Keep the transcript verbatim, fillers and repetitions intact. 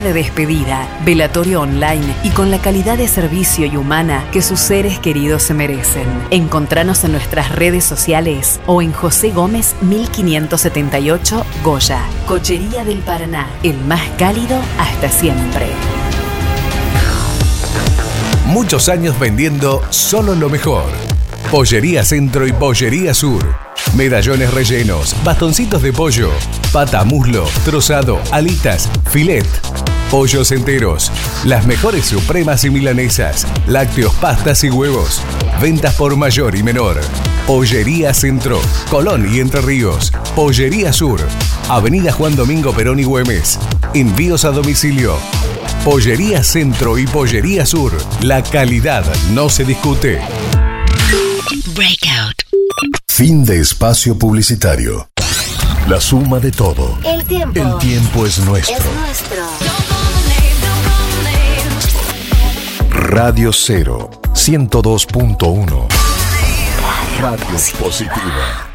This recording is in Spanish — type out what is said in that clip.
de despedida, velatorio online y con la calidad de servicio y humana que sus seres queridos se merecen. Encontranos en nuestras redes sociales o en José Gómez mil quinientos setenta y ocho Goya. Cochería del Paraná, el más cálido hasta siempre. Muchos años vendiendo solo lo mejor. Pollería Centro y Pollería Sur. Medallones rellenos, bastoncitos de pollo, pata, muslo, trozado, alitas, filet, pollos enteros, las mejores supremas y milanesas, lácteos, pastas y huevos. Ventas por mayor y menor. Pollería Centro, Colón y Entre Ríos. Pollería Sur, Avenida Juan Domingo Perón y Güemes. Envíos a domicilio. Pollería Centro y Pollería Sur. La calidad no se discute. Breakout. Fin de espacio publicitario. La suma de todo. El tiempo. El tiempo es nuestro. Es nuestro. Radio Cero, ciento dos punto uno. Radio Positiva.